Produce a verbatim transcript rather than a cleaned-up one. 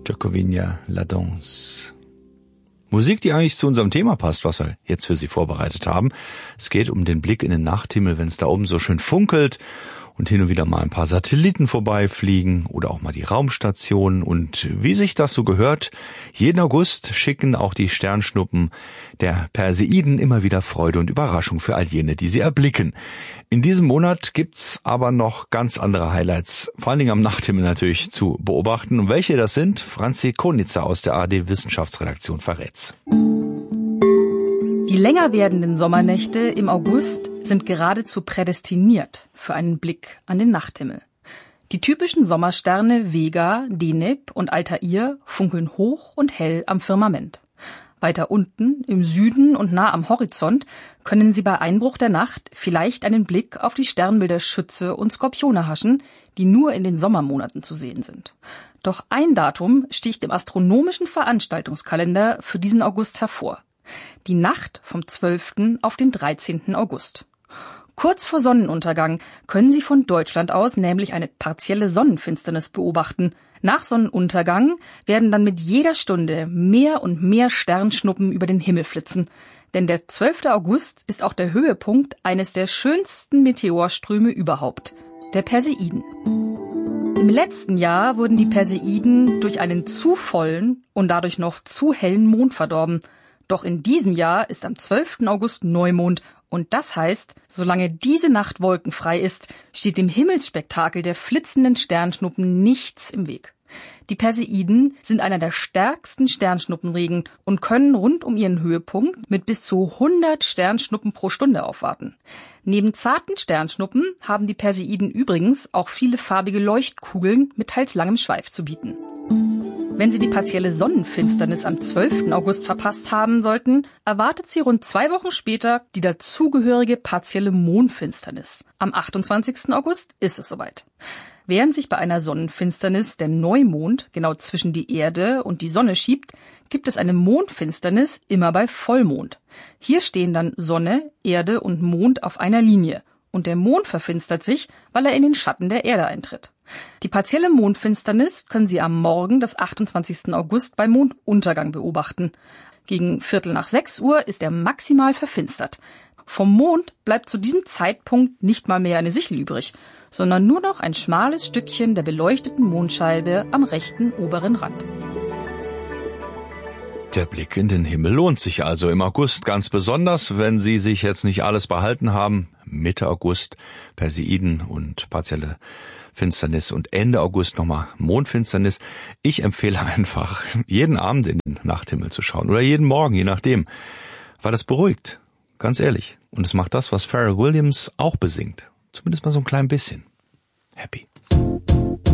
Jacobina La Danse. Musik, die eigentlich zu unserem Thema passt, was wir jetzt für Sie vorbereitet haben. Es geht um den Blick in den Nachthimmel, wenn es da oben so schön funkelt und hin und wieder mal ein paar Satelliten vorbeifliegen oder auch mal die Raumstationen. Und wie sich das so gehört, jeden August schicken auch die Sternschnuppen der Perseiden immer wieder Freude und Überraschung für all jene, die sie erblicken. In diesem Monat gibt's aber noch ganz andere Highlights, vor allen Dingen am Nachthimmel natürlich zu beobachten. Und welche das sind, Franzi Konitzer aus der A R D-Wissenschaftsredaktion verrät's. Die länger werdenden Sommernächte im August sind geradezu prädestiniert für einen Blick an den Nachthimmel. Die typischen Sommersterne Vega, Deneb und Altair funkeln hoch und hell am Firmament. Weiter unten, im Süden und nah am Horizont, können Sie bei Einbruch der Nacht vielleicht einen Blick auf die Sternbilder Schütze und Skorpione haschen, die nur in den Sommermonaten zu sehen sind. Doch ein Datum sticht im astronomischen Veranstaltungskalender für diesen August hervor: die Nacht vom zwölften auf den dreizehnten August. Kurz vor Sonnenuntergang können Sie von Deutschland aus nämlich eine partielle Sonnenfinsternis beobachten. Nach Sonnenuntergang werden dann mit jeder Stunde mehr und mehr Sternschnuppen über den Himmel flitzen. Denn der zwölfte August ist auch der Höhepunkt eines der schönsten Meteorströme überhaupt, der Perseiden. Im letzten Jahr wurden die Perseiden durch einen zu vollen und dadurch noch zu hellen Mond verdorben. Doch in diesem Jahr ist am zwölften August Neumond und das heißt, solange diese Nacht wolkenfrei ist, steht dem Himmelsspektakel der flitzenden Sternschnuppen nichts im Weg. Die Perseiden sind einer der stärksten Sternschnuppenregen und können rund um ihren Höhepunkt mit bis zu hundert Sternschnuppen pro Stunde aufwarten. Neben zarten Sternschnuppen haben die Perseiden übrigens auch viele farbige Leuchtkugeln mit teils langem Schweif zu bieten. Wenn Sie die partielle Sonnenfinsternis am zwölften August verpasst haben sollten, erwartet Sie rund zwei Wochen später die dazugehörige partielle Mondfinsternis. Am achtundzwanzigsten August ist es soweit. Während sich bei einer Sonnenfinsternis der Neumond genau zwischen die Erde und die Sonne schiebt, gibt es eine Mondfinsternis immer bei Vollmond. Hier stehen dann Sonne, Erde und Mond auf einer Linie. Und der Mond verfinstert sich, weil er in den Schatten der Erde eintritt. Die partielle Mondfinsternis können Sie am Morgen des achtundzwanzigsten August bei Monduntergang beobachten. Gegen Viertel nach sechs Uhr ist er maximal verfinstert. Vom Mond bleibt zu diesem Zeitpunkt nicht mal mehr eine Sichel übrig, sondern nur noch ein schmales Stückchen der beleuchteten Mondscheibe am rechten oberen Rand. Der Blick in den Himmel lohnt sich also im August ganz besonders, wenn Sie sich jetzt nicht alles behalten haben. Mitte August Perseiden und partielle Finsternis und Ende August nochmal Mondfinsternis. Ich empfehle einfach, jeden Abend in den Nachthimmel zu schauen oder jeden Morgen, je nachdem, weil das beruhigt, ganz ehrlich. Und es macht das, was Pharrell Williams auch besingt. Zumindest mal so ein klein bisschen. Happy.